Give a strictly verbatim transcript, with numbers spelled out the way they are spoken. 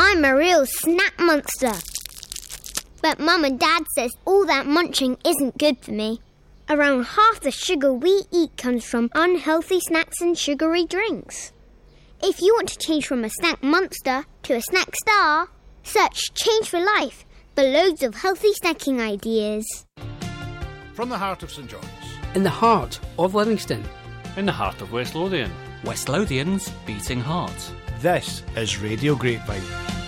I'm a real snack monster. But Mum and Dad says all that munching isn't good for me. Around half the sugar we eat comes from unhealthy snacks and sugary drinks. If you want to change from a snack monster to a snack star, search Change for Life for loads of healthy snacking ideas. From the heart of St John's. In the heart of Livingston. In the heart of West Lothian. West Lothian's beating heart. This is Radio Grapevine.